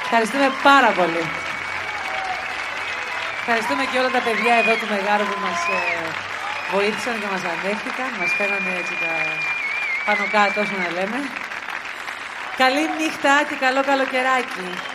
Ευχαριστούμε πάρα πολύ. Ευχαριστούμε και όλα τα παιδιά εδώ του Μεγάρου που μας βοήθησαν και μας ανέχτηκαν. Μας φέρανε έτσι τα πάνω κάτω όσο να λέμε. Καλή νύχτα και καλό καλοκαιράκι.